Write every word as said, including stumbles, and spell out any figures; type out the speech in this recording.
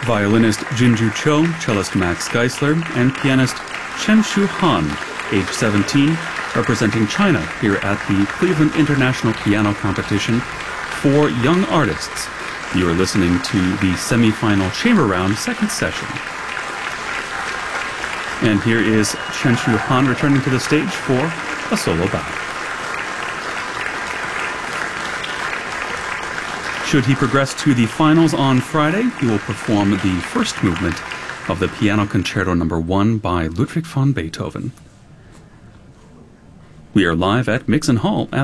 violinist Jinju Cho, cellist Max Geisler, and pianist Chen-Shu Han, age seventeen, representing China here at the Cleveland International Piano Competition for young artists. You are listening to the semi-final chamber round second session. And here is Chen-Shu Han returning to the stage for a solo bow. Should he progress to the finals on Friday, he will perform the first movement of the Piano Concerto Number one by Ludwig van Beethoven. We are live at Mixon Hall at